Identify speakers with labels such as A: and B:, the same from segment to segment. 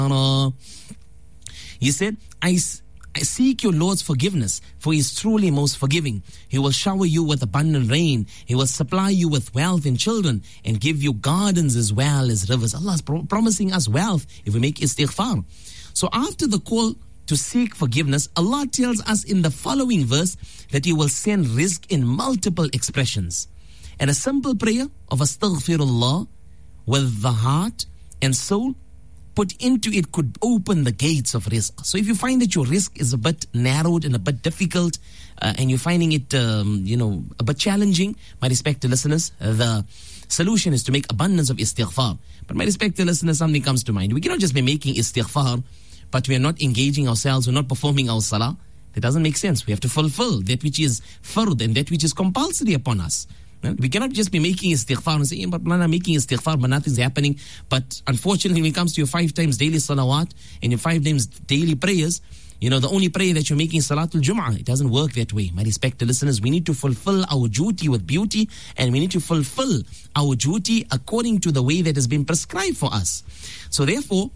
A: He said, I seek your Lord's forgiveness, for He is truly most forgiving. He will shower you with abundant rain. He will supply you with wealth and children and give you gardens as well as rivers. Allah is promising us wealth if we make istighfar. So after the call to seek forgiveness, Allah tells us in the following verse that He will send rizq in multiple expressions. And a simple prayer of astaghfirullah with the heart and soul put into it could open the gates of rizq. So if you find that your rizq is a bit narrowed and a bit difficult, and you're finding it, a bit challenging, my respected listeners, the solution is to make abundance of istighfar. But my respected listeners, something comes to mind. We cannot just be making istighfar, but we are not engaging ourselves, we're not performing our salah. That doesn't make sense. We have to fulfill that which is fard and that which is compulsory upon us. We cannot just be making istighfar and saying, but I'm making istighfar, but nothing's happening. But unfortunately, when it comes to your 5 times daily salawat and your 5 times daily prayers, the only prayer that you're making is Salatul Jum'ah. It doesn't work that way. My respected listeners, we need to fulfill our duty with beauty, and we need to fulfill our duty according to the way that has been prescribed for us. So therefore,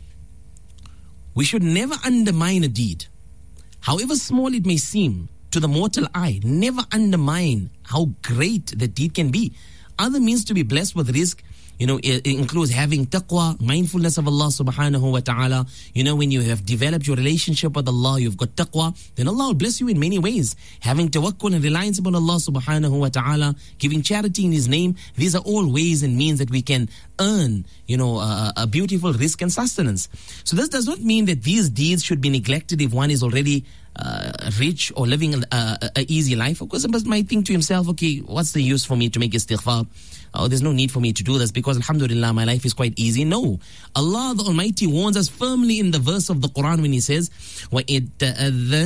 A: we should never undermine a deed. However small it may seem to the mortal eye, never undermine how great that deed can be. Other means to be blessed with rizq, it includes having taqwa, mindfulness of Allah subhanahu wa ta'ala. When you have developed your relationship with Allah, you've got taqwa, then Allah will bless you in many ways. Having tawakkul and reliance upon Allah subhanahu wa ta'ala, giving charity in His name, these are all ways and means that we can earn, a beautiful rizq and sustenance. So this does not mean that these deeds should be neglected if one is already rich or living a easy life. Of course, a person might think to himself, okay, what's the use for me to make istighfar? Oh, there's no need for me to do this because alhamdulillah, my life is quite easy. No. Allah the Almighty warns us firmly in the verse of the Quran when He says, وَإِذْ